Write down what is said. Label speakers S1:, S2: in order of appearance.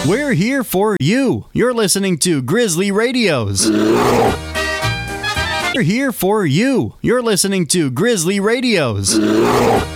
S1: We're here for you. You're listening to Grizzly Radios. We're here for you. You're listening to Grizzly Radios.